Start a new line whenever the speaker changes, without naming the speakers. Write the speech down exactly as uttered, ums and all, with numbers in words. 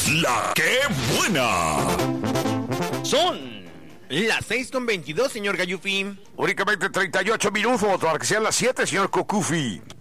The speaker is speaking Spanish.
La que buena.
Son las seis con veintidós, señor Gayufi.
Únicamente treinta y ocho minutos para que sean las siete, señor Cocufi.